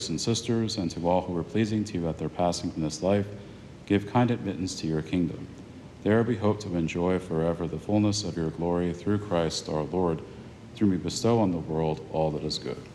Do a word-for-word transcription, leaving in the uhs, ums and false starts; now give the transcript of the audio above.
and sisters, and to all who were pleasing to you at their passing from this life, give kind admittance to your kingdom. There we hope to enjoy forever the fullness of your glory through Christ our Lord, through whom we bestow on the world all that is good.